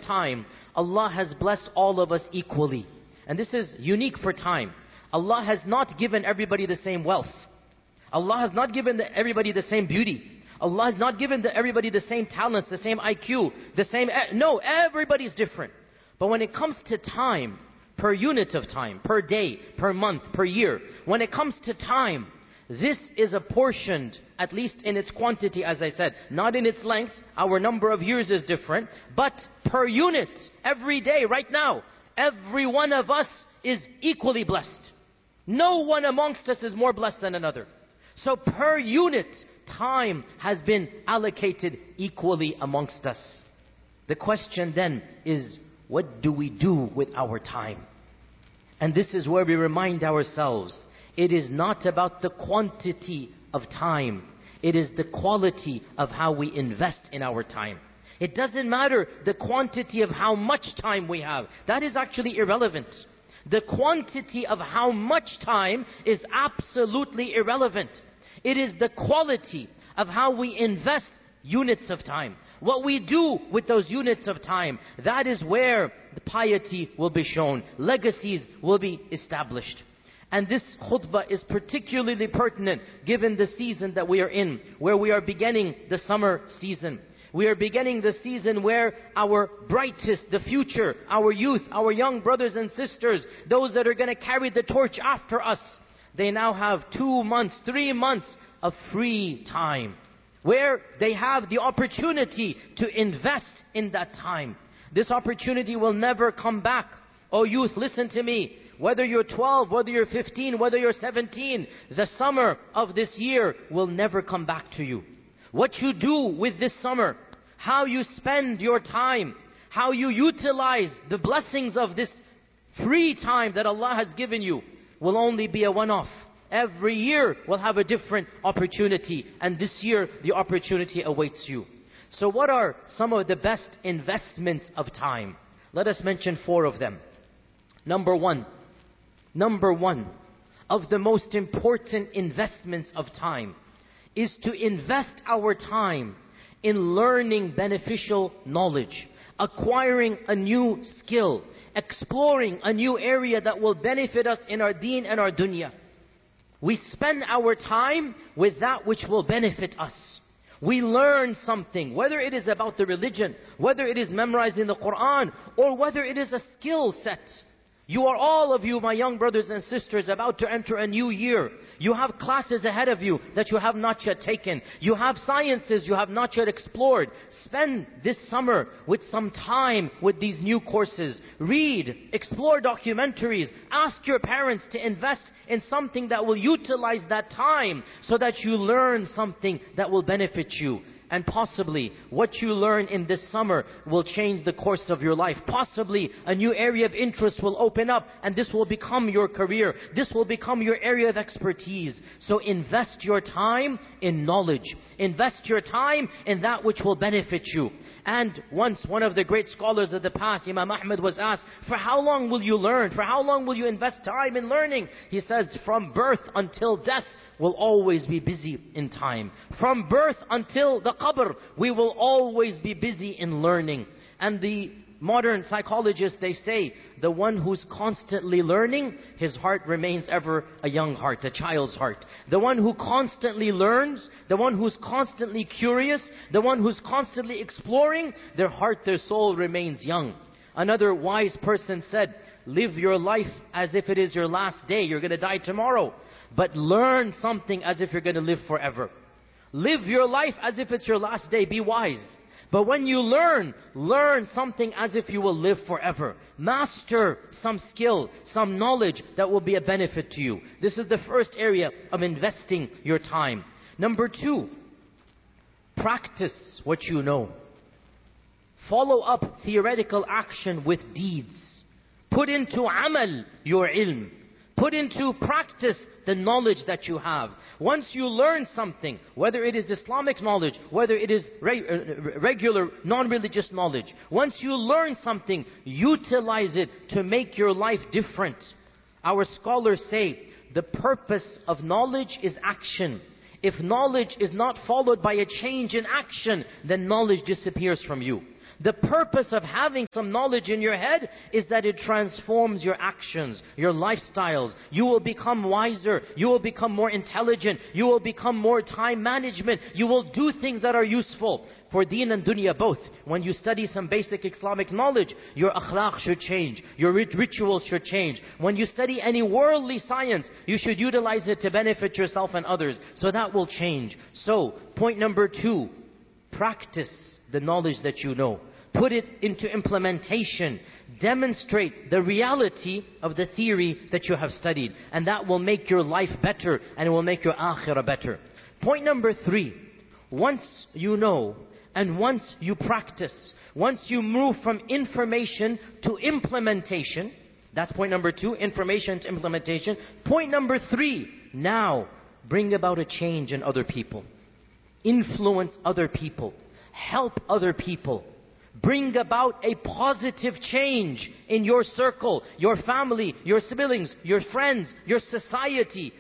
time, Allah has blessed all of us equally. And this is unique for time. Allah has not given everybody the same wealth. Allah has not given everybody the same beauty. Allah has not given everybody the same talents, the same IQ, the same... No, everybody's different. But when it comes to time, per unit of time, per day, per month, per year, when it comes to time, this is apportioned, at least in its quantity, as I said, not in its length. Our number of years is different, but per unit, every day, right now, every one of us is equally blessed. No one amongst us is more blessed than another. So per unit, time has been allocated equally amongst us. The question then is, what do we do with our time? And this is where we remind ourselves, it is not about the quantity of time. It is the quality of how we invest in our time. It doesn't matter the quantity of how much time we have. That is actually irrelevant. The quantity of how much time is absolutely irrelevant. It is the quality of how we invest units of time. What we do with those units of time, that is where the piety will be shown. Legacies will be established. And this khutbah is particularly pertinent given the season that we are in, where we are beginning the summer season. We are beginning the season where our brightest, the future, our youth, our young brothers and sisters, those that are going to carry the torch after us, they now have 2 months, 3 months of free time, where they have the opportunity to invest in that time. This opportunity will never come back. Oh youth, listen to me. Whether you're 12, whether you're 15, whether you're 17, the summer of this year will never come back to you. What you do with this summer, how you spend your time, how you utilize the blessings of this free time that Allah has given you, will only be a one-off. Every year will have a different opportunity, and this year the opportunity awaits you. So what are some of the best investments of time? Let us mention 4 of them. Number one of the most important investments of time is to invest our time in learning beneficial knowledge, acquiring a new skill, exploring a new area that will benefit us in our deen and our dunya. We spend our time with that which will benefit us. We learn something, whether it is about the religion, whether it is memorizing the Quran, or whether it is a skill set. You are, all of you, my young brothers and sisters, about to enter a new year. You have classes ahead of you that you have not yet taken. You have sciences you have not yet explored. Spend this summer with some time with these new courses. Read, explore documentaries. Ask your parents to invest in something that will utilize that time so that you learn something that will benefit you. And possibly what you learn in this summer will change the course of your life. Possibly a new area of interest will open up and this will become your career. This will become your area of expertise. So invest your time in knowledge. Invest your time in that which will benefit you. And once one of the great scholars of the past, Imam Ahmad, was asked, for how long will you learn? For how long will you invest time in learning? He says, from birth until death, will always be busy in time. From birth until the qabr, we will always be busy in learning. And the modern psychologists, they say, the one who's constantly learning, his heart remains ever a young heart, a child's heart. The one who constantly learns, the one who's constantly curious, the one who's constantly exploring, their heart, their soul remains young. Another wise person said, live your life as if it is your last day. You're going to die tomorrow. But learn something as if you're going to live forever. Live your life as if it's your last day. Be wise. But when you learn something as if you will live forever. Master some skill, some knowledge that will be a benefit to you. This is the first area of investing your time. Number 2, practice what you know. Follow up theoretical action with deeds. Put into amal your ilm. Put into practice the knowledge that you have. Once you learn something, whether it is Islamic knowledge, whether it is regular, non-religious knowledge. Once you learn something, utilize it to make your life different. Our scholars say, the purpose of knowledge is action. If knowledge is not followed by a change in action, then knowledge disappears from you. The purpose of having some knowledge in your head is that it transforms your actions, your lifestyles. You will become wiser. You will become more intelligent. You will become more time management. You will do things that are useful for deen and dunya both. When you study some basic Islamic knowledge, your akhlaq should change. Your rituals should change. When you study any worldly science, you should utilize it to benefit yourself and others. So that will change. So, point number 2, practice the knowledge that you know. Put it into implementation. Demonstrate the reality of the theory that you have studied. And that will make your life better and it will make your akhirah better. Point number 3. Once you know and once you practice, once you move from information to implementation, that's point number 2, information to implementation. Point number 3, now bring about a change in other people. Influence other people. Help other people. Bring about a positive change in your circle, your family, your siblings, your friends, your society.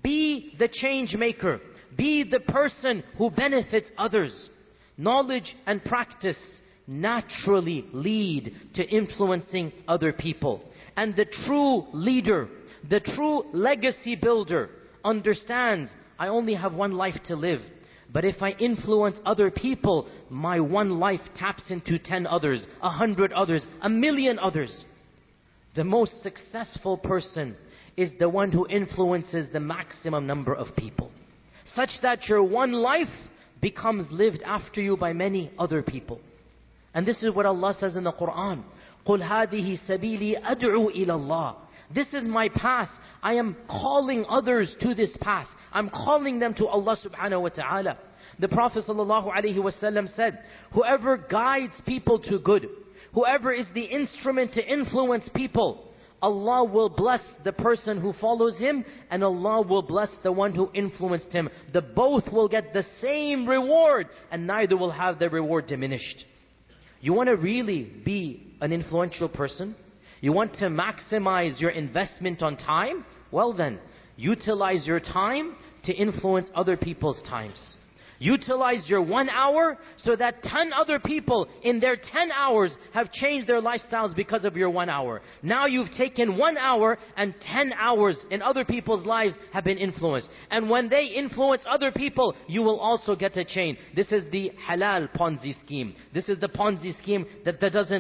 Be the change maker. Be the person who benefits others. Knowledge and practice naturally lead to influencing other people. And the true leader, the true legacy builder understands, I only have one life to live. But if I influence other people, my one life taps into 10 others, 100 others, 1,000,000 others. The most successful person is the one who influences the maximum number of people, such that your one life becomes lived after you by many other people. And this is what Allah says in the Quran. قُلْ هَذِهِ سَبِيلِي أَدْعُو إِلَى اللَّهِ. This is my path. I am calling others to this path. I'm calling them to Allah subhanahu wa ta'ala. The Prophet sallallahu alaihi wasallam said, whoever guides people to good, whoever is the instrument to influence people, Allah will bless the person who follows him and Allah will bless the one who influenced him. The both will get the same reward and neither will have their reward diminished. You want to really be an influential person? You want to maximize your investment on time? Well then, utilize your time to influence other people's times. Utilize your 1 hour so that 10 other people in their 10 hours have changed their lifestyles because of your 1 hour. Now you've taken 1 hour and 10 hours in other people's lives have been influenced. And when they influence other people, you will also get a change. This is the halal Ponzi scheme. This is the Ponzi scheme that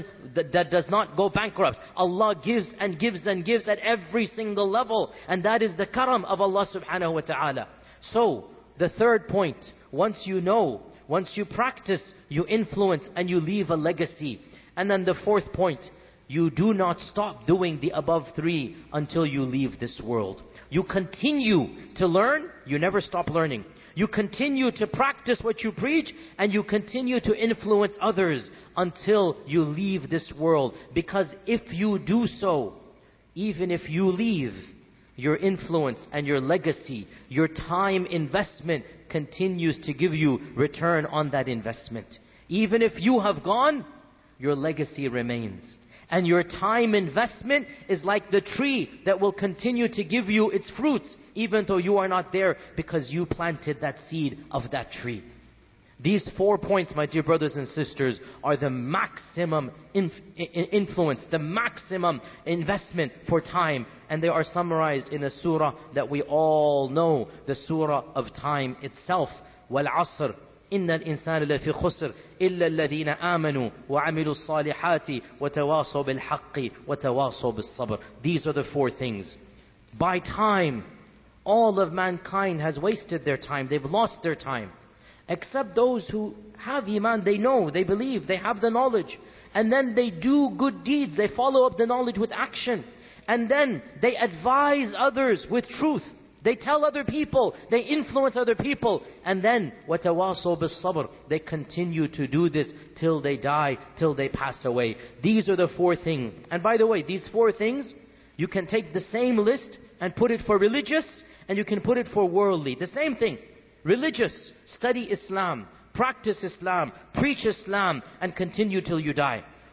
does not go bankrupt. Allah gives and gives and gives at every single level. And that is the karam of Allah subhanahu wa ta'ala. So, the third point, once you know, once you practice, you influence and you leave a legacy. And then the fourth point, you do not stop doing the above 3 until you leave this world. You continue to learn, you never stop learning. You continue to practice what you preach and you continue to influence others until you leave this world. Because if you do so, even if you leave, your influence and your legacy, your time investment continues to give you return on that investment. Even if you have gone, your legacy remains. And your time investment is like the tree that will continue to give you its fruits, even though you are not there, because you planted that seed of that tree. These 4 points, my dear brothers and sisters, are the maximum influence, the maximum investment for time. And they are summarized in a surah that we all know, the surah of time itself. وَالْعَصْرِ إِنَّ الْإِنسَانَ لَفِي خُسْرٍ إِلَّا الَّذِينَ آمَنُوا وَعَمِلُوا الصَّالِحَاتِ وَتَوَاصَوْا بِالْحَقِّ وَتَوَاصَوْا بِالصَّبْرِ. These are the 4 things. By time, all of mankind has wasted their time. They've lost their time. Except those who have iman, they know, they believe, they have the knowledge. And then they do good deeds, they follow up the knowledge with action. And then they advise others with truth. They tell other people, they influence other people. And then, وَتَوَاصَوْا بِالصَّبْرِ, they continue to do this till they die, till they pass away. These are the 4 things. And by the way, these 4 things, you can take the same list and put it for religious, and you can put it for worldly. The same thing. Religious, study Islam, practice Islam, preach Islam, and continue till you die.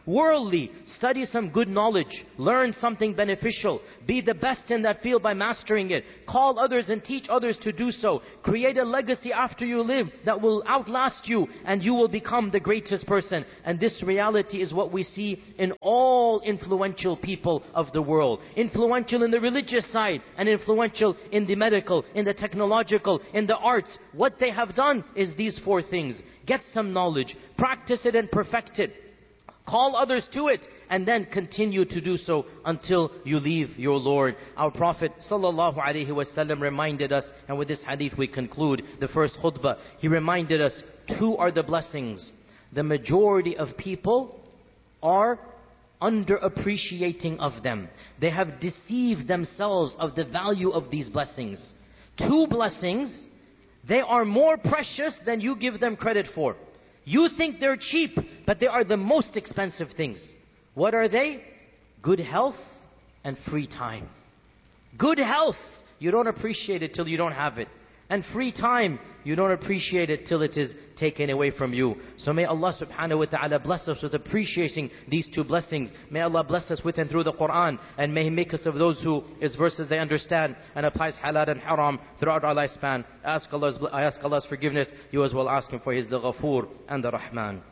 Worldly, study some good knowledge, learn something beneficial, be the best in that field by mastering it, call others and teach others to do so, create a legacy after you live that will outlast you, and you will become the greatest person. And this reality is what we see in all influential people of the world. Influential in the religious side, and influential in the medical, in the technological, in the arts. What they have done is these four things. Get some knowledge, practice it and perfect it. Call others to it, and then continue to do so until you leave your Lord. Our Prophet ﷺ reminded us, and with this hadith we conclude the first khutbah. He reminded us, two are the blessings. The majority of people are underappreciating of them. They have deceived themselves of the value of these blessings. Two blessings, they are more precious than you give them credit for. You think they're cheap, but they are the most expensive things. What are they? Good health and free time. Good health, you don't appreciate it till you don't have it. And free time, you don't appreciate it till it is taken away from you. So may Allah subhanahu wa ta'ala bless us with appreciating these two blessings. May Allah bless us with and through the Quran. And may He make us of those who His verses they understand and applies halal and haram throughout our lifespan. I ask Allah's forgiveness. You as well ask Him for His the Ghafoor and the Rahman.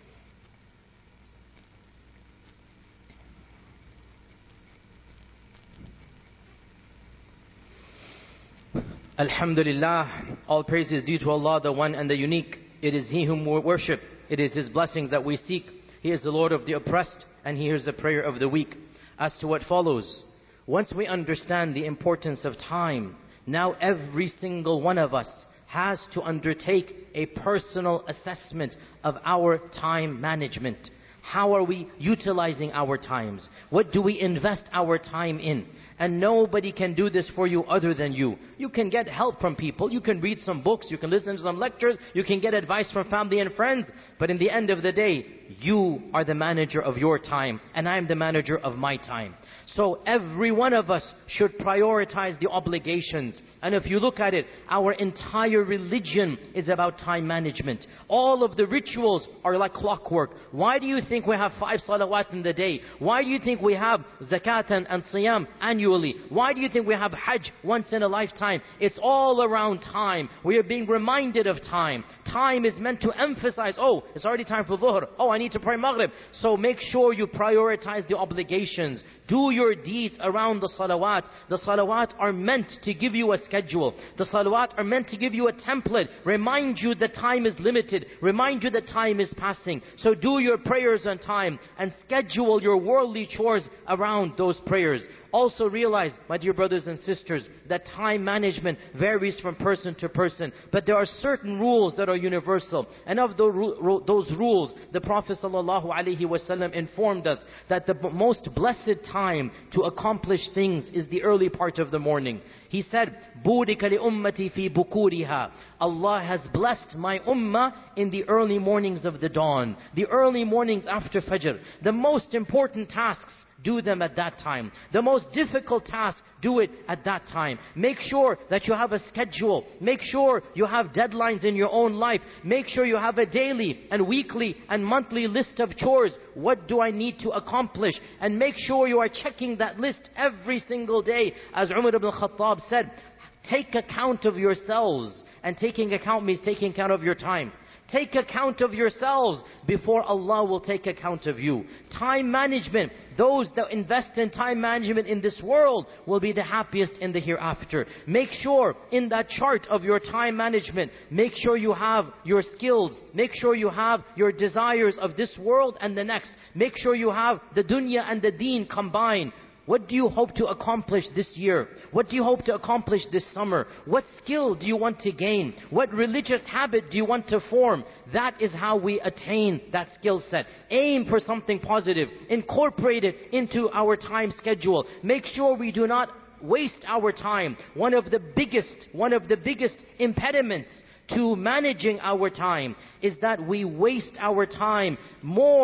Alhamdulillah, all praise is due to Allah, the One and the Unique. It is He whom we worship. It is His blessings that we seek. He is the Lord of the oppressed, and He hears the prayer of the weak. As to what follows, once we understand the importance of time, now every single one of us has to undertake a personal assessment of our time management. How are we utilizing our times? What do we invest our time in? And nobody can do this for you other than you. You can get help from people. You can read some books. You can listen to some lectures. You can get advice from family and friends. But in the end of the day, you are the manager of your time. And I am the manager of my time. So every one of us should prioritize the obligations. And if you look at it, our entire religion is about time management. All of the rituals are like clockwork. Why do you think we have 5 salawat in the day? Why do you think we have zakat and siyam annually? Why do you think we have hajj once in a lifetime? It's all around time. We are being reminded of time. Time is meant to emphasize, oh, it's already time for dhuhr. Oh, I need to pray maghrib. So make sure you prioritize the obligations. Do your deeds around the salawat. The salawat are meant to give you a schedule. The salawat are meant to give you a template. Remind you that time is limited. Remind you that time is passing. So do your prayers on time and schedule your worldly chores around those prayers. Also realize, my dear brothers and sisters, that time management varies from person to person. But there are certain rules that are universal. And of those rules, the Prophet ﷺ informed us that the most blessed time to accomplish things is the early part of the morning. He said, بُورِكَ لِأُمَّتِي فِي بُكُورِهَا. Allah has blessed my ummah in the early mornings of the dawn. The early mornings after Fajr. The most important tasks, do them at that time. The most difficult task, do it at that time. Make sure that you have a schedule. Make sure you have deadlines in your own life. Make sure you have a daily and weekly and monthly list of chores. What do I need to accomplish? And make sure you are checking that list every single day. As Umar ibn Khattab said, take account of yourselves. And taking account means taking account of your time. Take account of yourselves before Allah will take account of you. Time management. Those that invest in time management in this world will be the happiest in the hereafter. Make sure in that chart of your time management, make sure you have your skills. Make sure you have your desires of this world and the next. Make sure you have the dunya and the deen combined. What do you hope to accomplish this year? What do you hope to accomplish this summer? What skill do you want to gain? What religious habit do you want to form? That is how we attain that skill set. Aim for something positive. Incorporate it into our time schedule. Make sure we do not waste our time. One of the biggest impediments to managing our time is that we waste our time more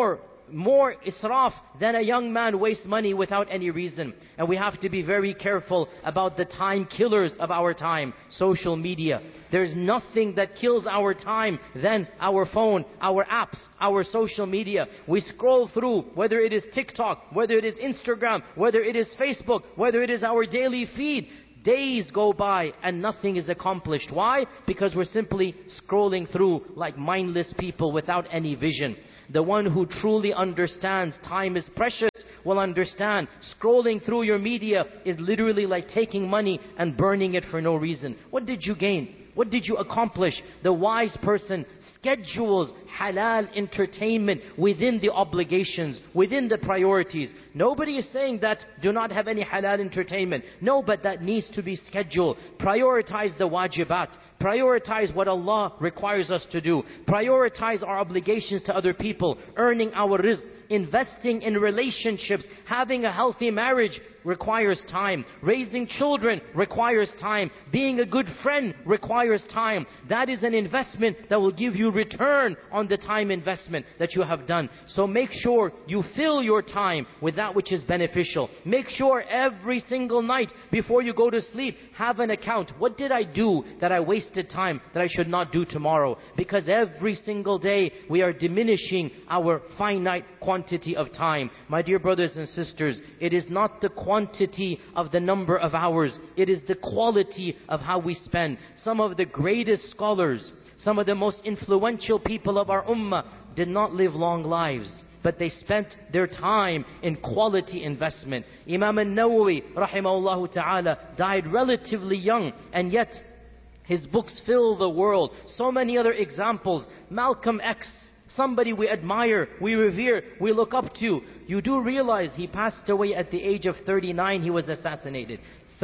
more israf than a young man wastes money without any reason. And we have to be very careful about the time killers of our time, social media. There's nothing that kills our time than our phone, our apps, our social media. We scroll through, whether it is TikTok, whether it is Instagram, whether it is Facebook, whether it is our daily feed. Days go by and nothing is accomplished. Why? Because we're simply scrolling through like mindless people without any vision. The one who truly understands time is precious will understand scrolling through your media is literally like taking money and burning it for no reason. What did you gain? What did you accomplish? The wise person schedules halal entertainment within the obligations, within the priorities. Nobody is saying that do not have any halal entertainment. No, but that needs to be scheduled. Prioritize the wajibat. Prioritize what Allah requires us to do. Prioritize our obligations to other people. Earning our rizq. Investing in relationships. Having a healthy marriage requires time. Raising children requires time. Being a good friend requires time. That is an investment that will give you return on the time investment that you have done. So make sure you fill your time with that which is beneficial. Make sure every single night before you go to sleep, have an account. What did I do that I wasted time that I should not do tomorrow? Because every single day we are diminishing our finite quantity of time. My dear brothers and sisters, it is not the quantity of the number of hours. It is the quality of how we spend. Some of the greatest scholars, some of the most influential people of our ummah did not live long lives, but they spent their time in quality investment. Imam al-Nawawi, rahimahullah ta'ala, died relatively young, and yet his books fill the world. So many other examples. Malcolm X, somebody we admire, we revere, we look up to. You do realize he passed away at the age of 39, he was assassinated.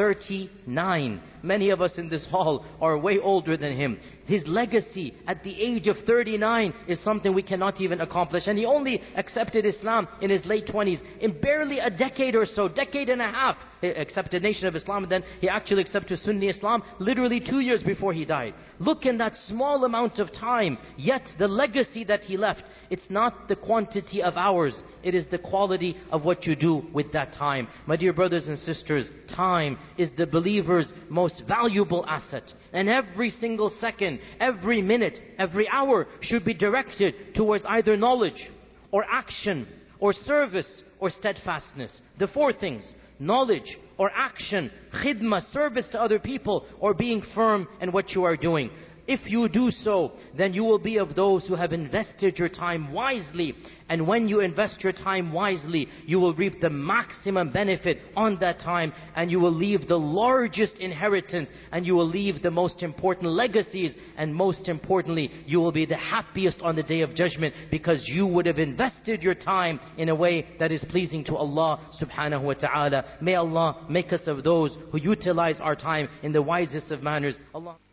39. Many of us in this hall are way older than him. His legacy at the age of 39 is something we cannot even accomplish. And he only accepted Islam in his late 20s. In barely a decade or so, decade and a half, he accepted Nation of Islam, and then he actually accepted Sunni Islam literally 2 years before he died. Look in that small amount of time, yet the legacy that he left, it's not the quantity of hours, it is the quality of what you do with that time. My dear brothers and sisters, time is the believer's most valuable asset. And every single second, every minute, every hour should be directed towards either knowledge or action or service or steadfastness. The four things: knowledge or action, khidmah, service to other people, or being firm in what you are doing. If you do so, then you will be of those who have invested your time wisely. And when you invest your time wisely, you will reap the maximum benefit on that time, and you will leave the largest inheritance, and you will leave the most important legacies, and most importantly, you will be the happiest on the Day of Judgment, because you would have invested your time in a way that is pleasing to Allah subhanahu wa ta'ala. May Allah make us of those who utilize our time in the wisest of manners. Allah